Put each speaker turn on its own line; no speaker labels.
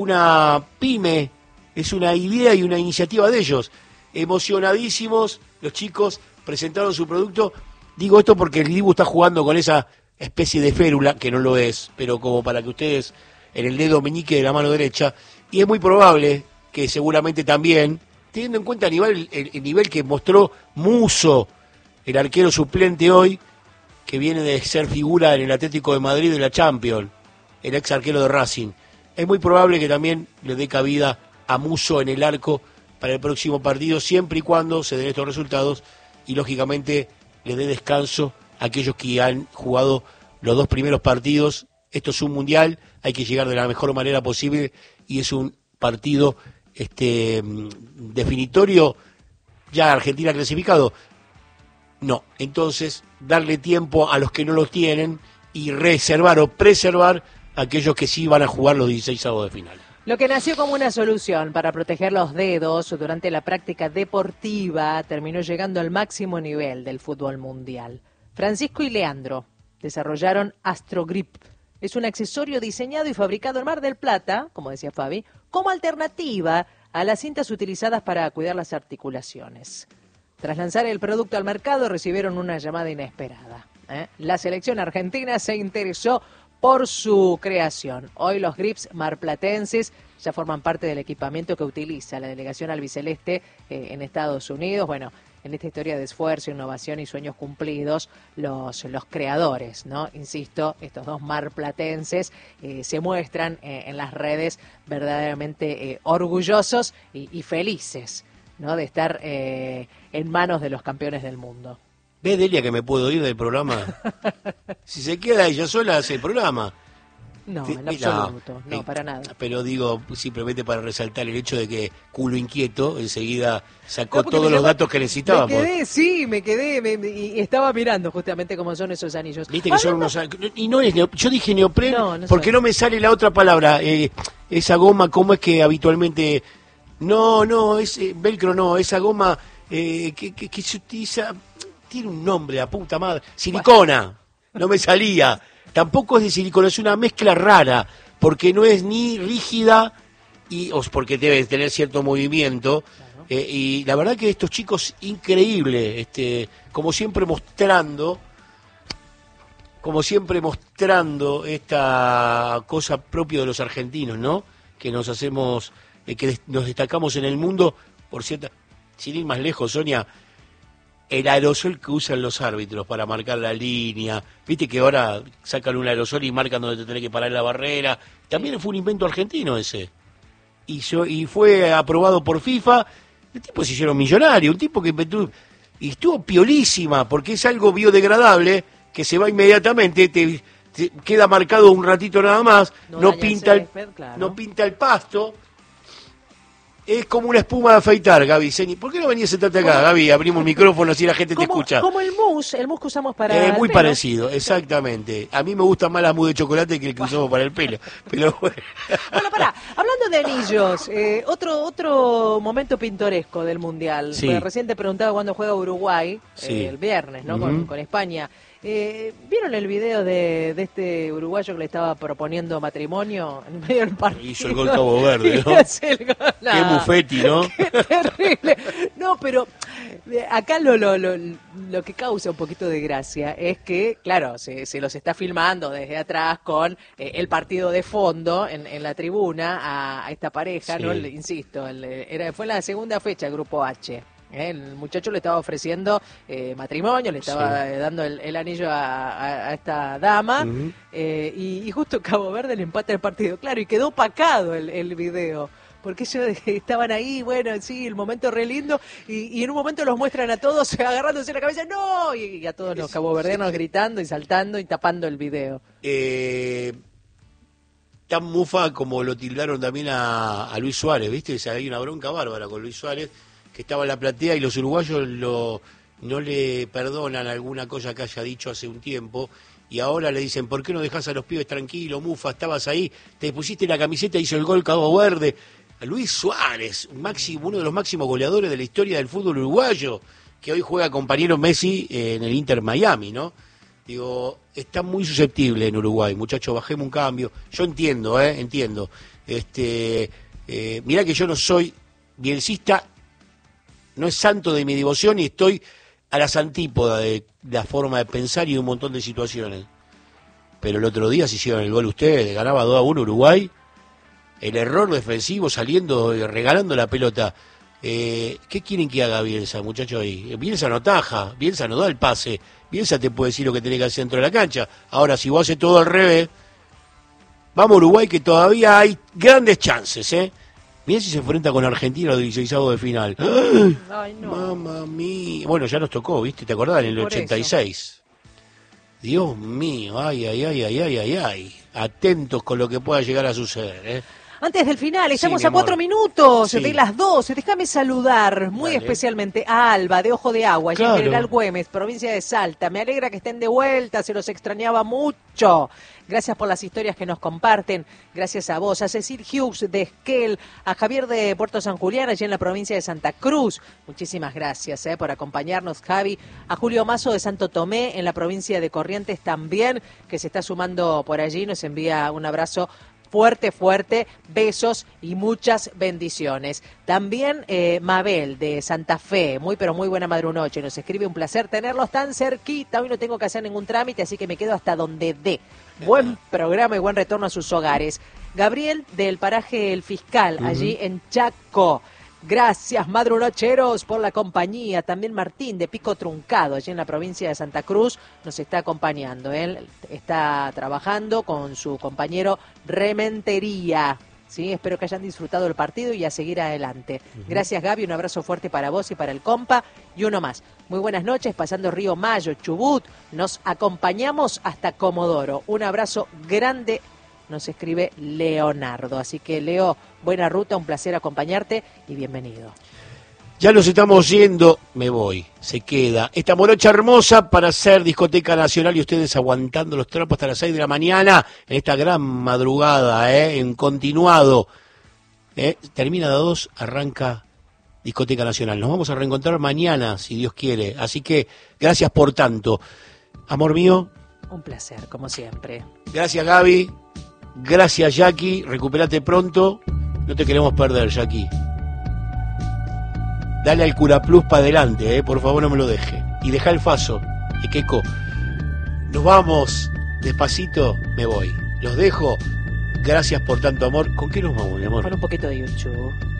una pyme, es una idea y una iniciativa de ellos. Emocionadísimos, los chicos presentaron su producto. Digo esto porque el Dibu está jugando con esa especie de férula, que no lo es, pero como para que ustedes en el dedo meñique de la mano derecha, y es muy probable que seguramente también, teniendo en cuenta el nivel que mostró Musso, el arquero suplente hoy, que viene de ser figura en el Atlético de Madrid de la Champions, el ex arquero de Racing, es muy probable que también le dé cabida a Musso en el arco para el próximo partido, siempre y cuando se den estos resultados y lógicamente le dé descanso a aquellos que han jugado los dos primeros partidos. Esto es un mundial, hay que llegar de la mejor manera posible y es un partido definitorio. Ya Argentina clasificado, no, entonces darle tiempo a los que no lo tienen y reservar o preservar a aquellos que sí van a jugar los 16 avos de final.
Lo que nació como una solución para proteger los dedos durante la práctica deportiva terminó llegando al máximo nivel del fútbol mundial. Francisco y Leandro desarrollaron Astrogrip. Es un accesorio diseñado y fabricado en Mar del Plata, como decía Fabi, como alternativa a las cintas utilizadas para cuidar las articulaciones. Tras lanzar el producto al mercado, recibieron una llamada inesperada. La selección argentina se interesó por su creación. Hoy los grips marplatenses ya forman parte del equipamiento que utiliza la delegación albiceleste en Estados Unidos. Bueno, en esta historia de esfuerzo, innovación y sueños cumplidos, los creadores, ¿no? Insisto, estos dos marplatenses se muestran en las redes verdaderamente orgullosos y felices, ¿no? De estar en manos de los campeones del mundo.
¿Ves, Delia, que me puedo ir del programa? Si se queda ella sola, hace el programa.
No, en absoluto, no, para nada.
Pero digo, simplemente para resaltar el hecho de que Culo Inquieto enseguida sacó todos los datos que necesitábamos.
Me quedé, y estaba mirando justamente cómo son esos anillos.
Viste que son unos... Y no es yo dije neopreno, porque no me sale la otra palabra. Esa goma, ¿cómo es que habitualmente...? No, es velcro, no, esa goma que se utiliza... Tiene un nombre, la puta madre. Silicona. No me salía. Tampoco es de silicona, es una mezcla rara, porque no es ni rígida, o porque debe tener cierto movimiento. Claro. Y la verdad que estos chicos, increíble, como siempre mostrando esta cosa propia de los argentinos, ¿no? Que nos hacemos, que nos destacamos en el mundo, por cierto, sin ir más lejos, Sonia, el aerosol que usan los árbitros para marcar la línea. Viste que ahora sacan un aerosol y marcan donde te tenés que parar la barrera. También fue un invento argentino ese. Y fue aprobado por FIFA. El tipo se hicieron millonario. Un tipo que inventó... Y estuvo piolísima, porque es algo biodegradable que se va inmediatamente, te queda marcado un ratito nada más, no pinta el pasto. Es como una espuma de afeitar, Gaby. ¿Por qué no venías a sentarte acá, Gaby? Abrimos el micrófono así la gente te escucha.
Como el mousse que usamos para el
muy
pelo.
Parecido, exactamente. A mí me gusta más la mousse de chocolate que el que usamos para el pelo. Pero bueno.
Bueno, pará, hablando de anillos, otro momento pintoresco del Mundial.
Sí.
Recién te preguntaba cuándo juega Uruguay, sí. El viernes, ¿no? Con España. ¿Vieron el video de este uruguayo que le estaba proponiendo matrimonio en medio del partido?
Hizo el gol Cabo Verde, ¿no? Qué Muffetti, ¿no?
Qué terrible. No, pero acá lo que causa un poquito de gracia es que, claro, se los está filmando desde atrás con el partido de fondo en la tribuna a esta pareja, sí. ¿No? Insisto, fue la segunda fecha del Grupo H. El muchacho le estaba ofreciendo matrimonio, le estaba dando el anillo a esta dama, y justo Cabo Verde le empata el partido, claro, y quedó opacado el video, porque ellos estaban ahí, bueno, sí, el momento re lindo, y en un momento los muestran a todos agarrándose la cabeza, ¡no! Y a todos los caboverdianos gritando y saltando y tapando el video.
Tan mufa como lo tildaron también a Luis Suárez, ¿viste? O sea, hay una bronca bárbara con Luis Suárez, que estaba en la platea y los uruguayos no le perdonan alguna cosa que haya dicho hace un tiempo y ahora le dicen, ¿por qué no dejás a los pibes tranquilos, Mufa? Estabas ahí, te pusiste la camiseta, hizo el gol Cabo Verde. A Luis Suárez, uno de los máximos goleadores de la historia del fútbol uruguayo, que hoy juega compañero Messi en el Inter Miami, ¿no? Digo, está muy susceptible en Uruguay, muchachos, bajemos un cambio. Yo entiendo, Mirá que yo no soy bielcista, no es santo de mi devoción y estoy a las antípodas de la forma de pensar y de un montón de situaciones. Pero el otro día se hicieron el gol ustedes, ganaba 2-1 Uruguay, el error defensivo saliendo, regalando la pelota. ¿Qué quieren que haga Bielsa, muchachos ahí? Bielsa no ataja, Bielsa no da el pase, Bielsa te puede decir lo que tenés que hacer dentro de la cancha. Ahora, si vos haces todo al revés, vamos a Uruguay que todavía hay grandes chances, ¿eh? Mirá si se enfrenta con Argentina los 16avos de final.
Ay, no.
Mamma mía. Bueno, ya nos tocó, ¿viste? ¿Te acordás? En el 86. Dios mío, ay. Atentos con lo que pueda llegar a suceder, ¿eh?
Antes del final, estamos
Sí,
a 4 minutos
Sí.
de las 12. Déjame saludar muy
Dale.
especialmente a Alba, de Ojo de Agua, allí en
Claro.
General Güemes, provincia de Salta. Me alegra que estén de vuelta, se los extrañaba mucho. Gracias por las historias que nos comparten. Gracias a vos, a Cecil Hughes de Esquel, a Javier de Puerto San Julián, allí en la provincia de Santa Cruz. Muchísimas gracias por acompañarnos, Javi. A Julio Mazo de Santo Tomé, en la provincia de Corrientes también, que se está sumando por allí. Nos envía un abrazo fuerte, besos y muchas bendiciones. También Mabel de Santa Fe, muy buena madrunoche, nos escribe: un placer tenerlos tan cerquita, hoy no tengo que hacer ningún trámite, así que me quedo hasta donde dé. Buen programa y buen retorno a sus hogares. Gabriel del paraje El Fiscal, allí en Chaco. Gracias, madrunocheros, por la compañía. También Martín de Pico Truncado, allí en la provincia de Santa Cruz, nos está acompañando. Él está trabajando con su compañero Rementería. Sí, espero que hayan disfrutado el partido y a seguir adelante. Gracias, Gaby, un abrazo fuerte para vos y para el compa. Y uno más. Muy buenas noches, pasando Río Mayo, Chubut. Nos acompañamos hasta Comodoro. Un abrazo grande. Nos escribe Leonardo. Así que, Leo, buena ruta, un placer acompañarte y bienvenido.
Ya nos estamos yendo, me voy, se queda esta morocha hermosa para hacer discoteca nacional y ustedes aguantando los trapos hasta las 6 de la mañana en esta gran madrugada, en continuado. Termina de 2, arranca discoteca nacional. Nos vamos a reencontrar mañana, si Dios quiere. Así que gracias por tanto. Amor mío.
Un placer, como siempre.
Gracias, Gaby. Gracias, Jackie. Recupérate pronto. No te queremos perder, Jackie. Dale al Cura Plus para adelante, por favor, no me lo deje. Y deja el faso. Y Queco. Nos vamos. Despacito, me voy. Los dejo. Gracias por tanto amor. ¿Con qué nos vamos, mi amor?
Con un poquito de YouTube.